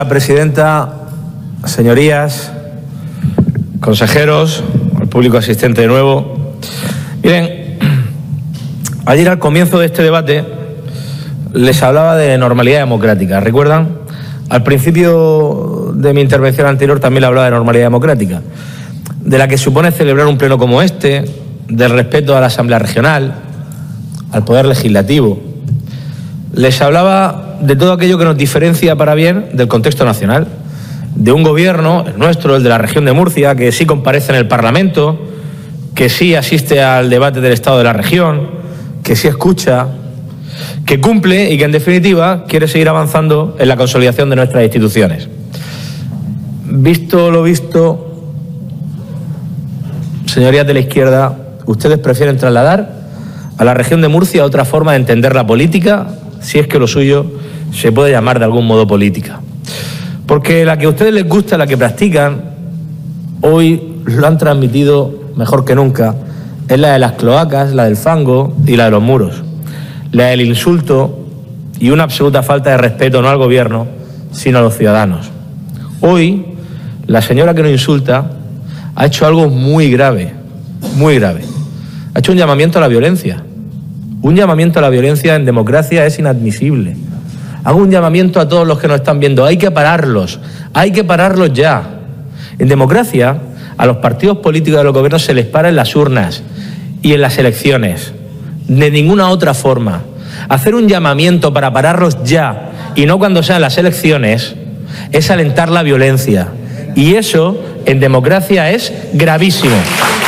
Presidenta, señorías, consejeros, al público asistente de nuevo. Miren, ayer al comienzo de este debate les hablaba de normalidad democrática. ¿Recuerdan? Al principio de mi intervención anterior también le hablaba de normalidad democrática, de la que supone celebrar un pleno como este, del respeto a la Asamblea Regional, al Poder Legislativo. Les hablaba de todo aquello que nos diferencia para bien del contexto nacional, de un gobierno, el nuestro, el de la región de Murcia, que sí comparece en el Parlamento, que sí asiste al debate del estado de la región, que sí escucha, que cumple y que en definitiva quiere seguir avanzando en la consolidación de nuestras instituciones. Visto lo visto, señorías de la izquierda, ustedes prefieren trasladar a la región de Murcia otra forma de entender la política, si es que lo suyo se puede llamar de algún modo política. Porque la que a ustedes les gusta, la que practican, hoy lo han transmitido mejor que nunca, es la de las cloacas, la del fango y la de los muros. La del insulto y una absoluta falta de respeto no al gobierno, sino a los ciudadanos. Hoy, la señora que nos insulta ha hecho algo muy grave, muy grave. Ha hecho un llamamiento a la violencia. Un llamamiento a la violencia en democracia es inadmisible. Hago un llamamiento a todos los que nos están viendo. Hay que pararlos ya. En democracia, a los partidos políticos de los gobiernos se les para en las urnas y en las elecciones. De ninguna otra forma. Hacer un llamamiento para pararlos ya y no cuando sean las elecciones es alentar la violencia. Y eso, en democracia, es gravísimo.